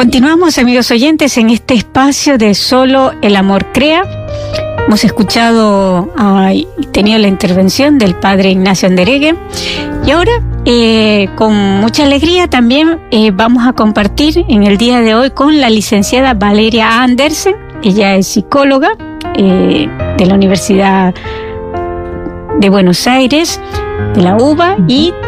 Continuamos, amigos oyentes, en este espacio de Solo el Amor Crea. Hemos escuchado y tenido la intervención del padre Ignacio Andereghe. Y ahora, con mucha alegría también vamos a compartir en el día de hoy con la licenciada Valeria Andersen. Ella es psicóloga de la Universidad de Buenos Aires, de la UBA, y